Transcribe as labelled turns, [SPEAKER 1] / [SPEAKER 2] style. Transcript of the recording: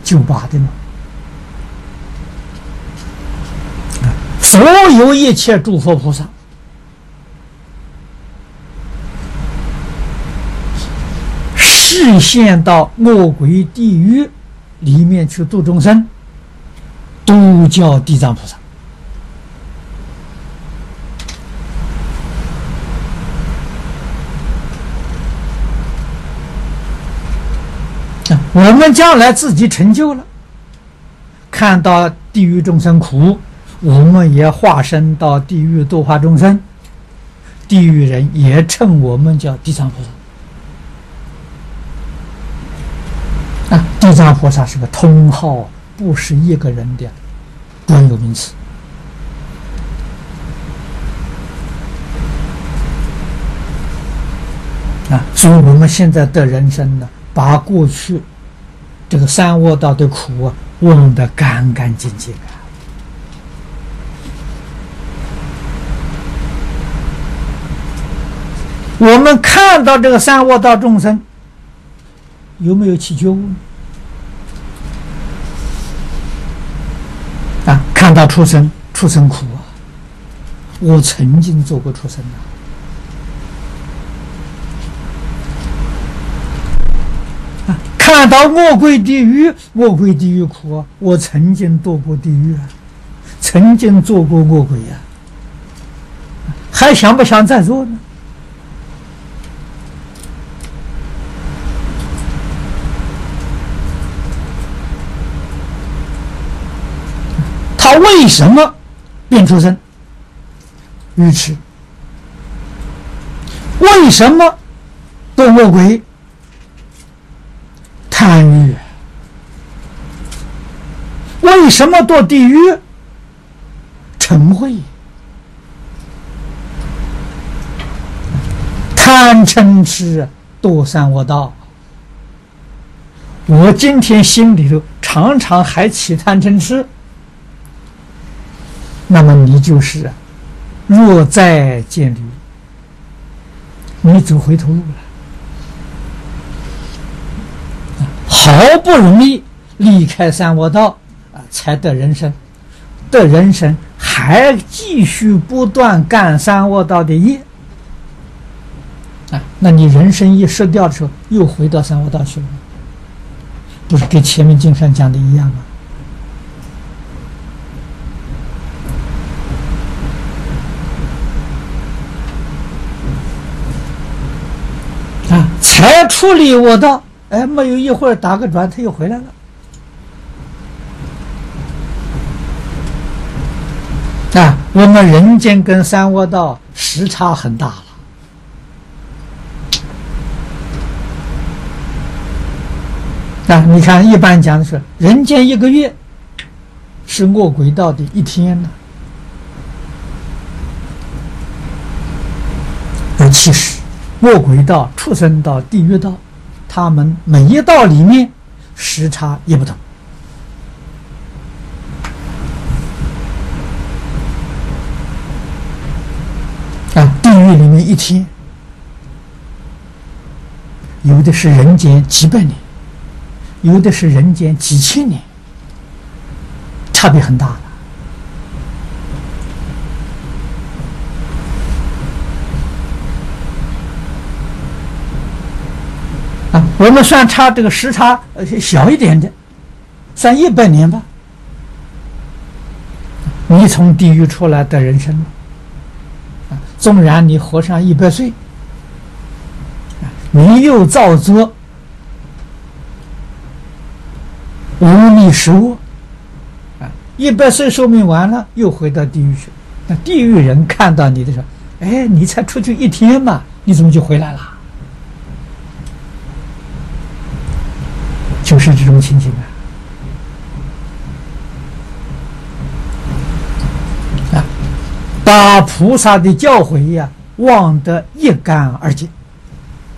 [SPEAKER 1] 就罢的吗？所有一切诸佛菩萨，示现到恶鬼地狱里面去度众生，都叫地藏菩萨。我们将来自己成就了，看到地狱众生苦，我们也化身到地狱度化众生，地狱人也称我们叫地藏菩萨。地藏菩萨是个通号，不是一个人的专有名词。所以我们现在的人生呢，把过去这个三恶道的苦忘得干干净净啊！我们看到这个三恶道众生，有没有起觉悟呢？看到畜生苦啊！我曾经做过畜生看到恶鬼地狱苦啊！我曾经堕过地狱啊，曾经做过恶鬼啊，还想不想再做呢？他为什么变畜生？愚痴。为什么堕恶鬼？贪欲。为什么堕地狱？嗔恚。贪嗔痴堕三恶道。我今天心里头常常还起贪嗔痴，那么你就是若在见驴，你走回头路了。好不容易离开三恶道才得人生，得人生还继续不断干三恶道的业那你人生一失掉的时候，又回到三恶道去了吗？不是跟前面经上讲的一样吗？才处理恶道，没有一会儿打个转，他又回来了。我们人间跟三恶道时差很大了。你看，一般讲的是人间一个月是恶鬼道的一天呢。其实恶鬼道、畜生道、地狱道，他们每一道里面时差也不同。地狱里面一天，有的是人间几百年，有的是人间几千年，差别很大的。我们算差这个时差小一点的，算100年吧。你从地狱出来的人生纵然你活上100岁，你又造作无利食恶，100岁寿命完了，又回到地狱去。那地狱人看到你的时候，你才出去1天嘛，你怎么就回来了？就是这种情形把菩萨的教诲忘得一干二净。